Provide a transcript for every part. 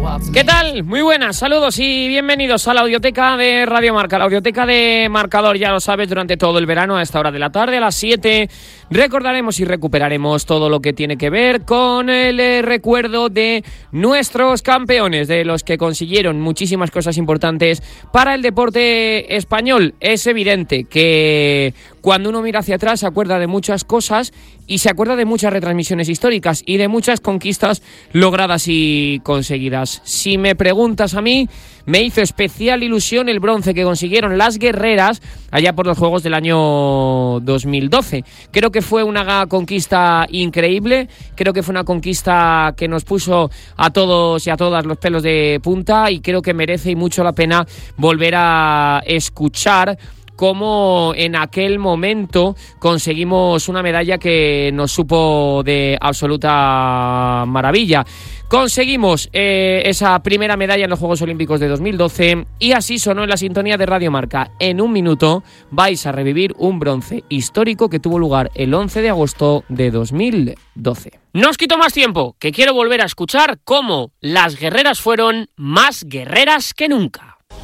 ¿Qué tal? Muy buenas, saludos y bienvenidos a la audioteca de Radio Marca, la audioteca de Marcador, ya lo sabes, durante todo el verano a esta hora de la tarde, a las 7, recordaremos y recuperaremos todo lo que tiene que ver con el recuerdo de nuestros campeones, de los que consiguieron muchísimas cosas importantes para el deporte español. Es evidente que cuando uno mira hacia atrás se acuerda de muchas cosas y se acuerda de muchas retransmisiones históricas y de muchas conquistas logradas y conseguidas. Si me preguntas a mí, me hizo especial ilusión el bronce que consiguieron las guerreras allá por los Juegos del año 2012. Creo que fue una conquista increíble, creo que fue una conquista que nos puso a todos y a todas los pelos de punta y creo que merece y mucho la pena volver a escuchar cómo en aquel momento conseguimos una medalla que nos supo de absoluta maravilla. Conseguimos esa primera medalla en los Juegos Olímpicos de 2012 y así sonó en la sintonía de Radio Marca. En un minuto vais a revivir un bronce histórico que tuvo lugar el 11 de agosto de 2012. No os quito más tiempo, que quiero volver a escuchar cómo las guerreras fueron más guerreras que nunca.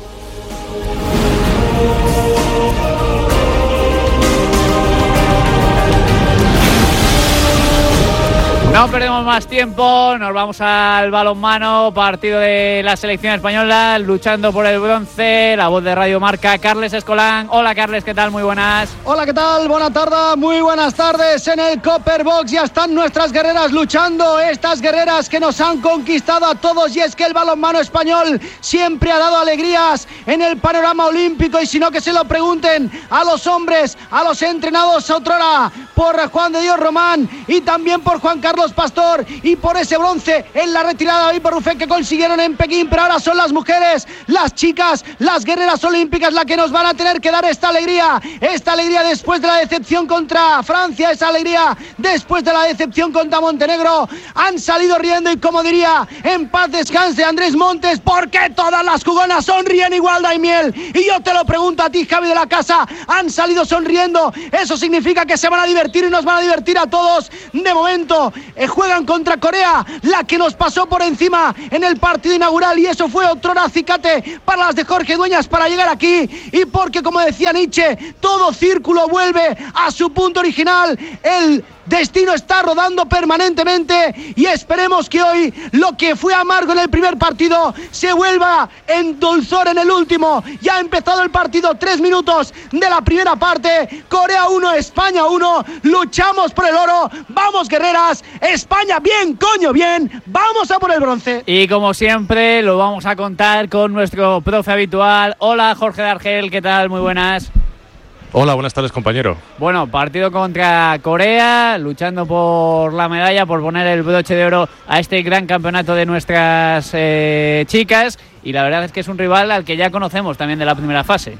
No perdemos más tiempo, nos vamos al balonmano, partido de la selección española, luchando por el bronce, la voz de Radio Marca, Carles Escolán. Hola Carles, ¿qué tal? Muy buenas. Hola, ¿qué tal? Buena tarde, muy buenas tardes. En el Copper Box ya están nuestras guerreras luchando, estas guerreras que nos han conquistado a todos, y es que el balonmano español siempre ha dado alegrías en el panorama olímpico, y si no, que se lo pregunten a los hombres, a los entrenados otrora por Juan de Dios Román y también por Juan Carlos Pastor, y por ese bronce en la retirada de Rufet que consiguieron en Pekín. Pero ahora son las mujeres, las chicas, las guerreras olímpicas las que nos van a tener que dar esta alegría después de la decepción contra Francia, esa alegría después de la decepción contra Montenegro. Han salido riendo y, como diría, en paz descanse Andrés Montes, porque todas las jugonas sonríen igual, Daimiel. Y yo te lo pregunto a ti, Javi de la casa, han salido sonriendo, eso significa que se van a divertir y nos van a divertir a todos. De momento juegan contra Corea, la que nos pasó por encima en el partido inaugural, y eso fue otro acicate para las de Jorge Dueñas para llegar aquí, y porque, como decía Nietzsche, todo círculo vuelve a su punto original. El destino está rodando permanentemente y esperemos que hoy lo que fue amargo en el primer partido se vuelva en dulzor en el último. Ya ha empezado el partido, 3 minutos de la primera parte. Corea 1, España 1. Luchamos por el oro. Vamos, guerreras. España, bien, coño, bien. Vamos a por el bronce. Y como siempre lo vamos a contar con nuestro profe habitual. Hola, Jorge de Argel, ¿qué tal? Muy buenas. Hola, buenas tardes, compañero. Bueno, partido contra Corea, luchando por la medalla, por poner el broche de oro a este gran campeonato de nuestras chicas, y la verdad es que es un rival al que ya conocemos también de la primera fase.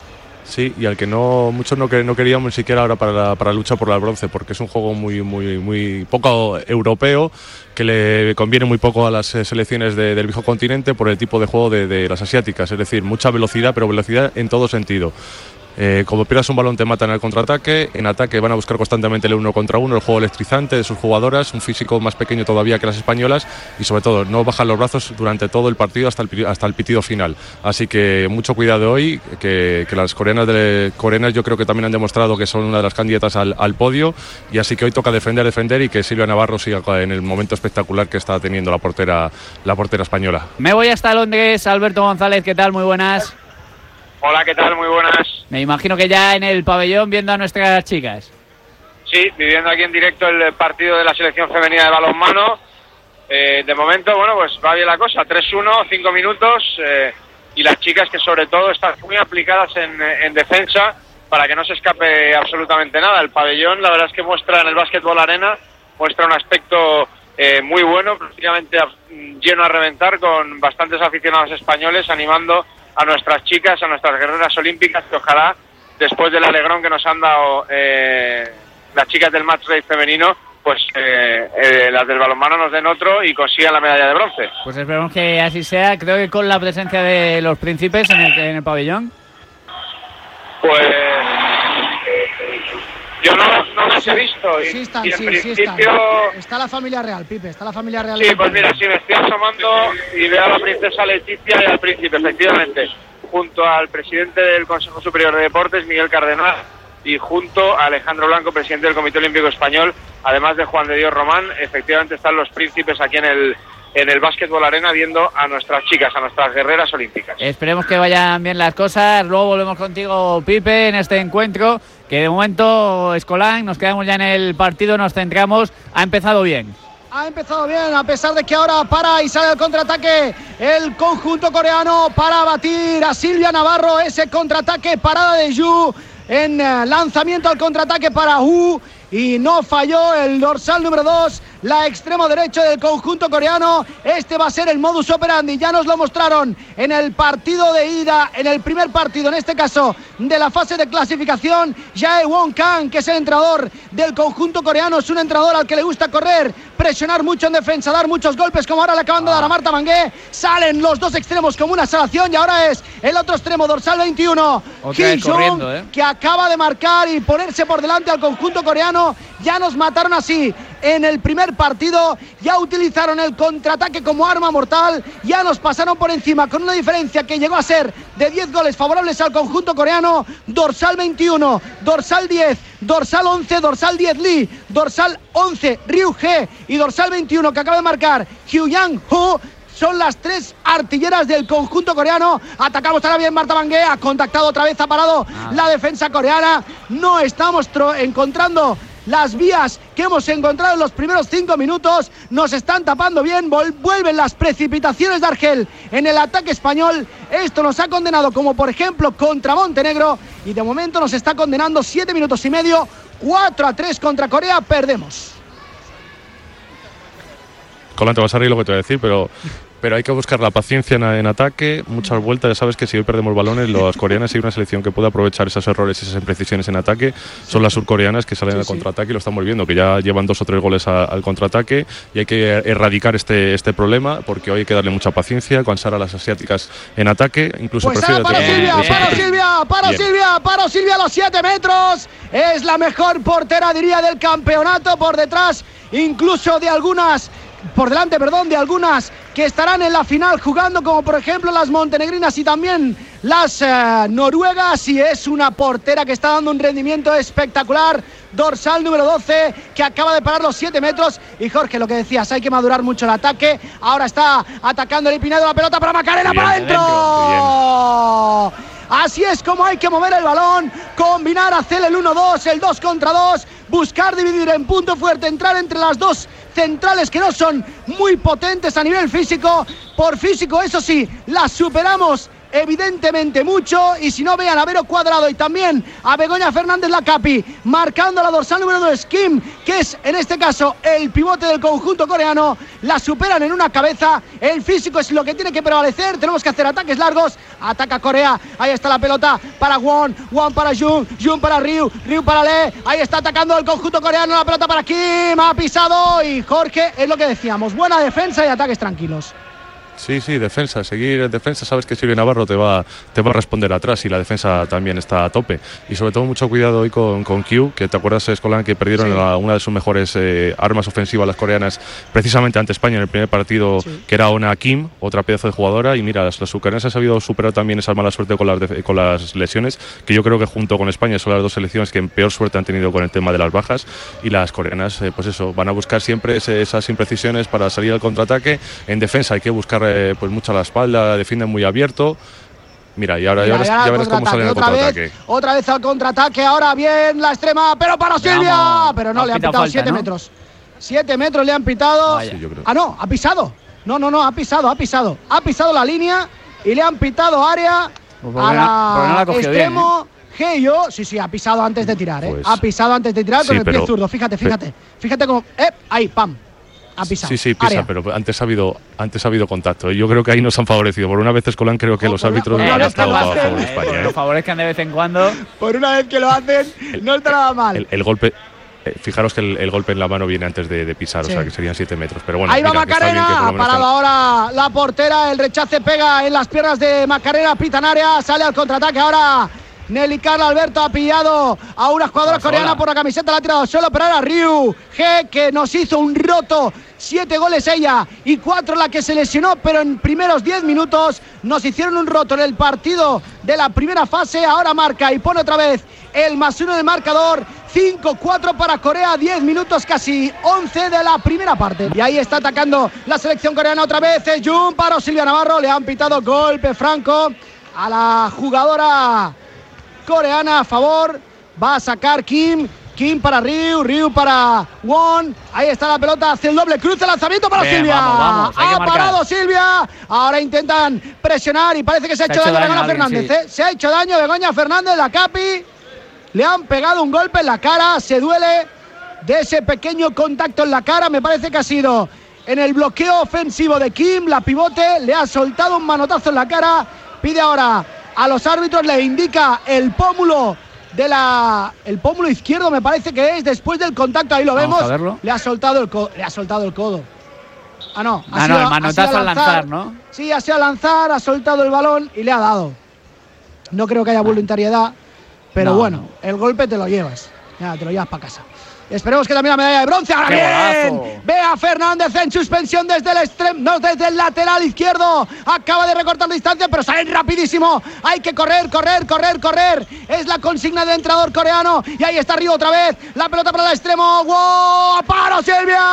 Sí, y al que muchos no queríamos ni siquiera ahora para la lucha por el bronce, porque es un juego muy poco europeo, que le conviene muy poco a las selecciones del viejo continente por el tipo de juego de las asiáticas, es decir, mucha velocidad, pero velocidad en todo sentido. Como pierdas un balón te matan al contraataque, en ataque van a buscar constantemente el 1 contra 1, el juego electrizante de sus jugadoras, un físico más pequeño todavía que las españolas, y sobre todo no bajan los brazos durante todo el partido hasta el pitido final. Así que mucho cuidado hoy, que las coreanas yo creo que también han demostrado que son una de las candidatas al podio, y así que hoy toca defender y que Silvia Navarro siga en el momento espectacular que está teniendo la portera española. Me voy hasta Londres. Alberto González, ¿qué tal? Muy buenas. Hola, ¿qué tal? Muy buenas. Me imagino que ya en el pabellón viendo a nuestras chicas. Sí, viviendo aquí en directo el partido de la selección femenina de balonmano. De momento, bueno, pues va bien la cosa. 3-1, 5 minutos. Y las chicas que sobre todo están muy aplicadas en defensa para que no se escape absolutamente nada. El pabellón, la verdad es que muestra en el básquetbol arena, muestra un aspecto muy bueno, prácticamente lleno a reventar, con bastantes aficionados españoles animando a nuestras chicas, a nuestras guerreras olímpicas, que ojalá, después del alegrón que nos han dado las chicas del match day femenino, pues las del balonmano nos den otro y consigan la medalla de bronce. Pues esperemos que así sea. Creo que con la presencia de los príncipes en el pabellón. Pues Yo no las he visto. Sí están, y en sí principio... están. Está la familia real, Pipe, está la familia real. Sí, pues mira, sí, me estoy asomando y veo a la princesa Leticia y al príncipe, efectivamente, junto al presidente del Consejo Superior de Deportes, Miguel Cardenal, y junto a Alejandro Blanco, presidente del Comité Olímpico Español, además de Juan de Dios Román. Efectivamente están los príncipes aquí en el Básquetbol Arena viendo a nuestras chicas, a nuestras guerreras olímpicas. Esperemos que vayan bien las cosas. Luego volvemos contigo, Pipe, en este encuentro, que de momento, Escolán, nos quedamos ya en el partido, nos centramos. Ha empezado bien. Ha empezado bien, a pesar de que ahora para y sale el contraataque el conjunto coreano para batir a Silvia Navarro. Ese contraataque, parada de Yu en lanzamiento al contraataque para Hu, y no falló el dorsal número 2, la extremo derecho del conjunto coreano. Este va a ser el modus operandi, ya nos lo mostraron en el partido de ida, en el primer partido, en este caso de la fase de clasificación. Jae Won Kang, que es el entrenador del conjunto coreano, es un entrenador al que le gusta correr, presionar mucho en defensa, dar muchos golpes, como ahora le acaban de dar a Marta Mangué. Salen los dos extremos como una salación, y ahora es el otro extremo, dorsal 21, Kim Jong, que acaba de marcar y ponerse por delante al conjunto coreano. Ya nos mataron así en el primer partido, ya utilizaron el contraataque como arma mortal, ya nos pasaron por encima con una diferencia que llegó a ser de 10 goles favorables al conjunto coreano. Dorsal 21, dorsal 10, dorsal 11, dorsal 10 Lee, dorsal 11 Ryu He y dorsal 21 que acaba de marcar Hyuyang Ho. Son las tres artilleras del conjunto coreano. Atacamos ahora bien Marta Mangué, ha contactado otra vez, ha parado la defensa coreana. No estamos encontrando las vías que hemos encontrado en los primeros 5 minutos. Nos están tapando bien, vuelven las precipitaciones de Argel en el ataque español. Esto nos ha condenado, como por ejemplo contra Montenegro, y de momento nos está condenando 7 minutos y medio. 4-3 contra Corea, perdemos. Colán, te vas a reír lo que te voy a decir, pero hay que buscar la paciencia en ataque, muchas vueltas. Ya sabes que si hoy perdemos balones, las coreanas, hay una selección que puede aprovechar esos errores y esas imprecisiones en ataque, son las surcoreanas, que salen al contraataque, y lo estamos viendo, que ya llevan 2 o 3 goles al contraataque, y hay que erradicar este problema, porque hoy hay que darle mucha paciencia, cansar a las asiáticas en ataque, incluso pues para Silvia, a los 7 metros, es la mejor portera, diría, del campeonato, por detrás incluso de algunas, por delante, perdón, de algunas que estarán en la final jugando, como por ejemplo las montenegrinas y también las noruegas, y es una portera que está dando un rendimiento espectacular. Dorsal número 12, que acaba de parar los 7 metros. Y Jorge, lo que decías, hay que madurar mucho el ataque. Ahora está atacando el Pinedo, la pelota para Macarena, bien, para adentro. Así es como hay que mover el balón, combinar, hacer el 1-2, el 2 contra 2, buscar dividir en punto fuerte, entrar entre las dos centrales que no son muy potentes a nivel físico. Por físico, eso sí, las superamos evidentemente mucho, y si no, vean a Vero Cuadrado y también a Begoña Fernández Lacapi marcando la dorsal número 2 Kim, que es en este caso el pivote del conjunto coreano. La superan en una cabeza, el físico es lo que tiene que prevalecer. Tenemos que hacer ataques largos. Ataca Corea, ahí está la pelota para Won para Jung para Ryu para Le, ahí está atacando el conjunto coreano, la pelota para Kim, ha pisado, y Jorge, es lo que decíamos, buena defensa y ataques tranquilos. Sí, defensa, seguir defensa. Sabes que Silvia Navarro te va a responder atrás, y la defensa también está a tope. Y sobre todo mucho cuidado hoy con Q, que te acuerdas, Escolán, que perdieron una de sus mejores armas ofensivas las coreanas, precisamente ante España en el primer partido, que era Ona Kim, otra pedazo de jugadora. Y mira, las subcoreanas han sabido superar también esa mala suerte con las lesiones, que yo creo que junto con España son las dos selecciones que peor suerte han tenido con el tema de las bajas. Y las coreanas, pues eso, van a buscar siempre esas imprecisiones para salir al contraataque. En defensa hay que buscar pues mucho a la espalda, defienden muy abierto. Mira, ya verás cómo sale el contraataque. Otra vez al contraataque, ahora bien la extrema, pero para Silvia, pero no, le han pitado 7 metros. 7 metros le han pitado. Sí, no, ha pisado. No, ha pisado la línea y le han pitado área a la extremo. Heyo, sí, ha pisado antes de tirar, pues, ha pisado antes de tirar con el pie zurdo. Fíjate cómo, ahí, pam. Ha pisado. Sí, pisa, área. Pero antes ha habido contacto. Yo creo que ahí nos han favorecido. Por una vez, Escolán, creo que los árbitros han estado a favor de España. Lo favorezcan de vez en cuando. Por una vez que lo hacen, no está nada mal. El golpe. Fijaros que el golpe en la mano viene antes de pisar, o sea que serían 7 metros. Pero bueno, ahí va Macarena, ha parado ahora la portera. El rechace pega en las piernas de Macarena, pita en área, sale al contraataque ahora Nelly Carla Alberto ha pillado a una jugadora coreana por la camiseta, la ha tirado solo, pero ahora Ryu G, que nos hizo un roto. 7 goles ella y 4 la que se lesionó, pero en primeros 10 minutos nos hicieron un roto en el partido de la primera fase. Ahora marca y pone otra vez el +1 del marcador. 5-4 para Corea, 10 minutos, casi 11 de la primera parte. Y ahí está atacando la selección coreana otra vez. Es Jun para Silvia Navarro. Le han pitado golpe franco a la jugadora coreana a favor. Va a sacar Kim para Ryu para Won. Ahí está la pelota, hace el doble cruce, lanzamiento para Silvia. Vamos, ha parado Silvia. Ahora intentan presionar y parece que se ha hecho daño Begoña Fernández. Sí. Se ha hecho daño Begoña Fernández, la Capi. Le han pegado un golpe en la cara, se duele de ese pequeño contacto en la cara. Me parece que ha sido en el bloqueo ofensivo de Kim, la pivote. Le ha soltado un manotazo en la cara. Pide ahora a los árbitros, le indica el pómulo el pómulo izquierdo, me parece que es después del contacto, ahí lo vemos. Le ha soltado el codo. No, el manotazo al lanzar, ¿no? Sí, ha sido a lanzar, ha soltado el balón y le ha dado. No creo que haya voluntariedad, pero bueno, el golpe te lo llevas. Ya, te lo llevas para casa. Esperemos que también la medalla de bronce. ¡Ahora bien! Bea Fernández en suspensión desde el extremo, desde el lateral izquierdo. Acaba de recortar distancia, pero salen rapidísimo. Hay que correr. Es la consigna del entrenador coreano. Y ahí está arriba otra vez. La pelota para el extremo. ¡Wow! ¡Paro Silvia!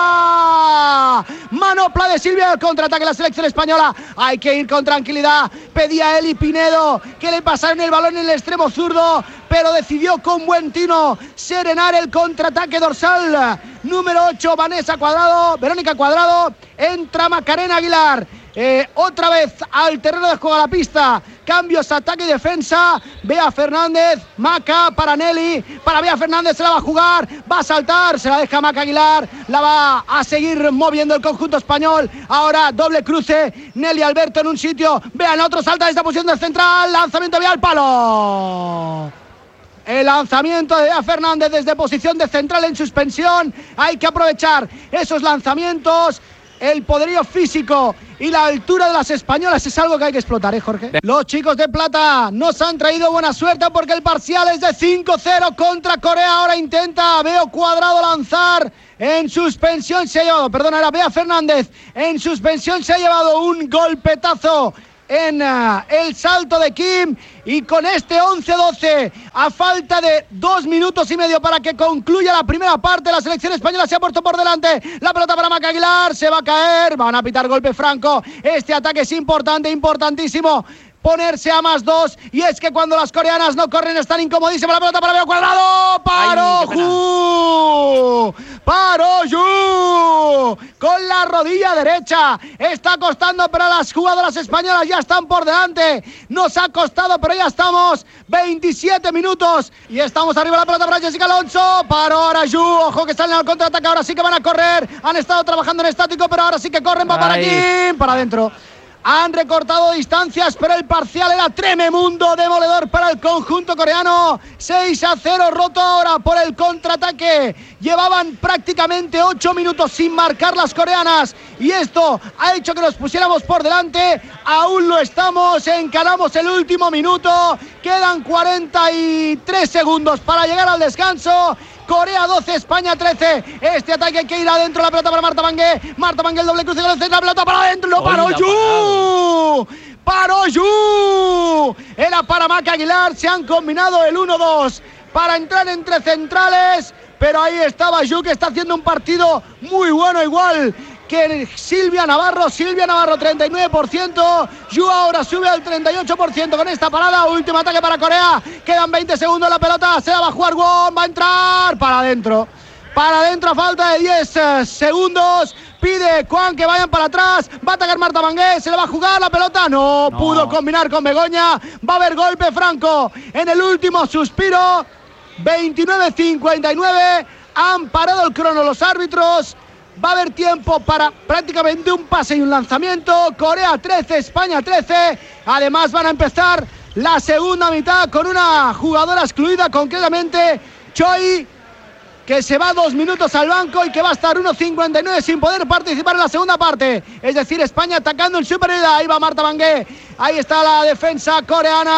Manopla de Silvia. El contraataque de la selección española. Hay que ir con tranquilidad. Pedía Eli Pinedo que le pasaran el balón en el extremo zurdo, pero decidió con buen tino serenar el contraataque dorsal. Número 8, Verónica Cuadrado. Entra Macarena Aguilar. Otra vez al terreno de juego, a la pista. Cambios, ataque y defensa. Bea Fernández, Maca para Nelly. Para Bea Fernández, se la va a jugar. Va a saltar, se la deja Maca Aguilar. La va a seguir moviendo el conjunto español. Ahora doble cruce. Nelly Alberto en un sitio. Bea en otro, salta desde la posición del central. Lanzamiento Bea al palo. El lanzamiento de Bea Fernández desde posición de central en suspensión. Hay que aprovechar esos lanzamientos. El poderío físico y la altura de las españolas es algo que hay que explotar, Jorge. Los chicos de plata nos han traído buena suerte porque el parcial es de 5-0 contra Corea. Ahora intenta Bea Cuadrado lanzar. En suspensión se ha llevado, era Bea Fernández. En suspensión se ha llevado un golpetazo en el salto de Kim, y con este 11-12 a falta de 2 minutos y medio para que concluya la primera parte, la selección española se ha puesto por delante. La pelota para Maca Aguilar, se va a caer, van a pitar golpe franco. Este ataque es importantísimo. Ponerse a +2, y es que cuando las coreanas no corren están incomodísimas. La pelota para Bea Cuadrado, Paró Yu con la rodilla derecha. Está costando, pero las jugadoras españolas ya están por delante. Nos ha costado, pero ya estamos. 27 minutos y estamos arriba. La pelota para Jessica Alonso. Paró ahora Yu. Ojo que salen al contraataque. Ahora sí que van a correr. Han estado trabajando en estático, pero ahora sí que corren. Va para Kim, para adentro. Han recortado distancias, pero el parcial era tremendo, demoledor para el conjunto coreano. 6-0, roto ahora por el contraataque. Llevaban prácticamente 8 minutos sin marcar las coreanas, y esto ha hecho que nos pusiéramos por delante. Aún lo estamos, encaramos el último minuto. Quedan 43 segundos para llegar al descanso. Corea 12, España 13. Este ataque hay que ir adentro. La pelota para Marta Bangué. Marta Bangué, el doble cruce con el centro. La pelota para adentro. ¡No paró Yu! ¡Paró Yu! Era para Maca Aguilar. Se han combinado el 1-2 para entrar entre centrales. Pero ahí estaba Yu, que está haciendo un partido muy bueno, igual que Silvia Navarro. 39%. Yu ahora sube al 38% con esta parada. Último ataque para Corea. Quedan 20 segundos. La pelota se la va a jugar Won. Va a entrar para adentro a falta de 10 segundos. Pide Juan que vayan para atrás. Va a atacar Marta Bangué. Se le va a jugar la pelota. No pudo combinar con Begoña. Va a haber golpe franco en el último suspiro. 29-59. Han parado el crono los árbitros. Va a haber tiempo para prácticamente un pase y un lanzamiento. Corea 13, España 13. Además van a empezar la segunda mitad con una jugadora excluida, concretamente Choi, que se va 2 minutos al banco y que va a estar 1.59 sin poder participar en la segunda parte. Es decir, España atacando en superioridad. Ahí va Marta Bangué. Ahí está la defensa coreana.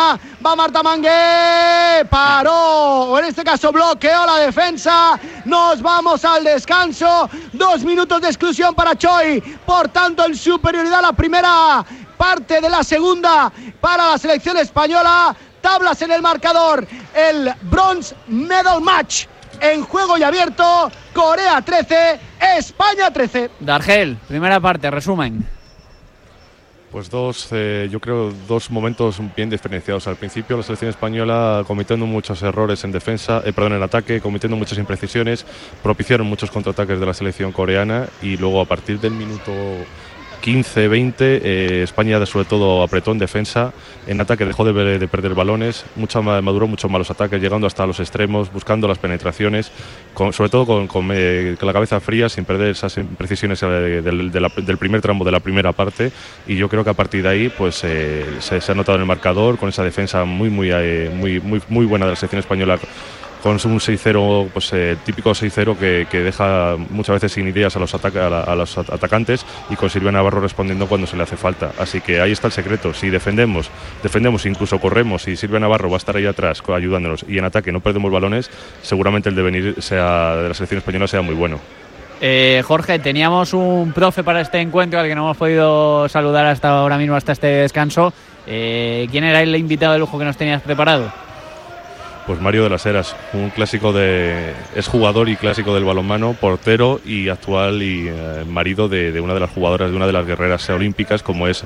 Va Marta Mangué, paró, o en este caso bloqueó la defensa. Nos vamos al descanso. 2 minutos de exclusión para Choi. Por tanto, en superioridad la primera parte de la segunda para la selección española. Tablas en el marcador. El Bronze Medal Match en juego y abierto. Corea 13, España 13. Dargel, primera parte, resumen. Pues yo creo dos momentos bien diferenciados. Al principio la selección española cometiendo muchos errores en defensa, en ataque, cometiendo muchas imprecisiones, propiciaron muchos contraataques de la selección coreana y luego a partir del minuto 15-20 España sobre todo apretó en defensa, en ataque dejó de perder balones, maduró muchos malos ataques, llegando hasta los extremos, buscando las penetraciones, sobre todo con la cabeza fría, sin perder esas precisiones del primer tramo de la primera parte, y yo creo que a partir de ahí pues se ha notado en el marcador, con esa defensa muy buena de la selección española, con un 6-0, pues típico 6-0 que deja muchas veces sin ideas a los atacantes, y con Silvia Navarro respondiendo cuando se le hace falta. Así que ahí está el secreto. Si defendemos, incluso corremos, y Silvia Navarro va a estar ahí atrás ayudándonos, y en ataque no perdemos balones, seguramente el devenir de la selección española sea muy bueno. Jorge, teníamos un profe para este encuentro al que no hemos podido saludar hasta ahora mismo, hasta este descanso. ¿Quién era el invitado de lujo que nos tenías preparado? Pues Mario de las Heras, un clásico es jugador y clásico del balonmano, portero y actual y marido de una de las jugadoras, de una de las guerreras olímpicas, como es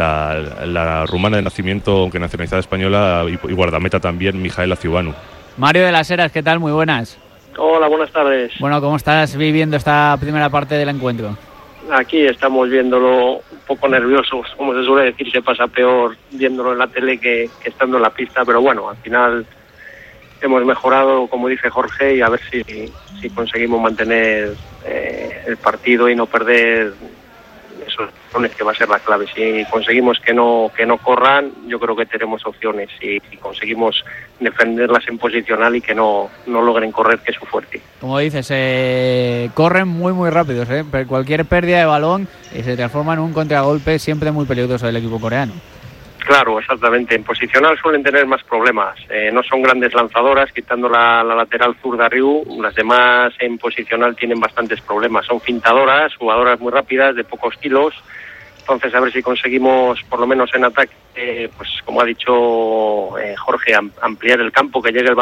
la rumana de nacimiento, aunque nacionalizada española, y guardameta también, Mijaela Ciubanu. Mario de las Heras, ¿qué tal? Muy buenas. Hola, buenas tardes. Bueno, ¿cómo estás viviendo esta primera parte del encuentro? Aquí estamos viéndolo un poco nerviosos, como se suele decir, se pasa peor viéndolo en la tele que estando en la pista, pero bueno, al final hemos mejorado, como dice Jorge, y a ver si conseguimos mantener el partido y no perder esos opciones, que va a ser la clave. Si conseguimos que no corran, yo creo que tenemos opciones. Si conseguimos defenderlas en posicional y que no logren correr, que es su fuerte. Como dices, corren muy rápidos, cualquier pérdida de balón se transforma en un contragolpe siempre muy peligroso del equipo coreano. Claro, exactamente. En posicional suelen tener más problemas. No son grandes lanzadoras, quitando la lateral zurda Ryu. Las demás en posicional tienen bastantes problemas. Son fintadoras, jugadoras muy rápidas, de pocos kilos. Entonces, a ver si conseguimos, por lo menos en ataque, pues como ha dicho Jorge, ampliar el campo, que llegue el balón